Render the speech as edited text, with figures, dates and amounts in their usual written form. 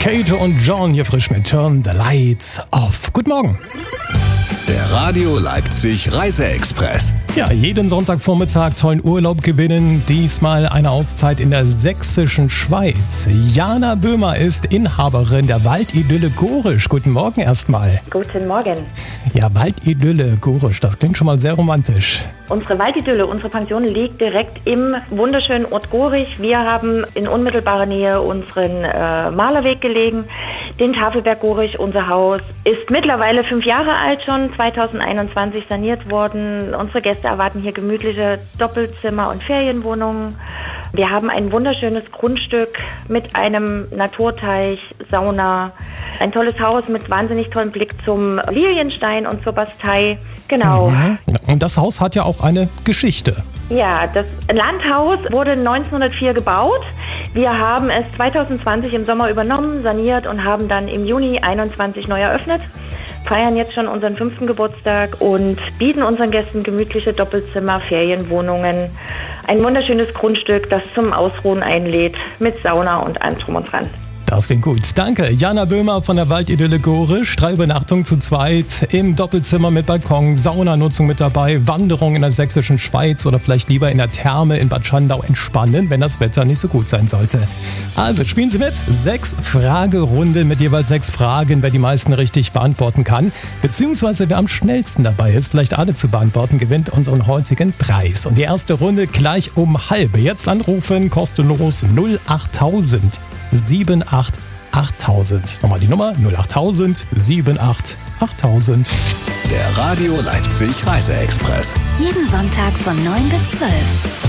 Kate und John hier frisch mit Turn the Lights Off. Guten Morgen. Der Radio Leipzig Reise-Express. Ja, jeden Sonntagvormittag tollen Urlaub gewinnen. Diesmal eine Auszeit in der sächsischen Schweiz. Jana Böhmer ist Inhaberin der Waldidylle Gorisch. Guten Morgen erstmal. Guten Morgen. Ja, Waldidylle Gorisch, das klingt schon mal sehr romantisch. Unsere Waldidylle, unsere Pension liegt direkt im wunderschönen Ort Gorisch. Wir haben in unmittelbarer Nähe unseren Malerweg gelegen, den Tafelberg Gorisch. Unser Haus ist mittlerweile 5 Jahre alt schon, 2021 saniert worden. Unsere Gäste erwarten hier gemütliche Doppelzimmer und Ferienwohnungen. Wir haben ein wunderschönes Grundstück mit einem Naturteich, Sauna, ein tolles Haus mit wahnsinnig tollem Blick zum Lilienstein und zur Bastei. Genau. Und das Haus hat ja auch eine Geschichte. Ja, das Landhaus wurde 1904 gebaut. Wir haben es 2020 im Sommer übernommen, saniert und haben dann im Juni 2021 neu eröffnet. Feiern jetzt schon unseren 5. Geburtstag und bieten unseren Gästen gemütliche Doppelzimmer, Ferienwohnungen, ein wunderschönes Grundstück, das zum Ausruhen einlädt, mit Sauna und allem drum und dran. Das klingt gut. Danke. Jana Böhmer von der Waldidylle Gorisch. 3 Übernachtungen zu zweit im Doppelzimmer mit Balkon, Saunanutzung mit dabei, Wanderung in der sächsischen Schweiz oder vielleicht lieber in der Therme in Bad Schandau entspannen, wenn das Wetter nicht so gut sein sollte. Also spielen Sie mit. 6 Fragerunden mit jeweils 6 Fragen, wer die meisten richtig beantworten kann. Beziehungsweise wer am schnellsten dabei ist, vielleicht alle zu beantworten, gewinnt unseren heutigen Preis. Und die erste Runde gleich um 12:30. Jetzt anrufen, kostenlos 08000 78 8000. Nochmal die Nummer 08000 78 8000. Der Radio Leipzig Reise-Express. Jeden Sonntag von 9 bis 12.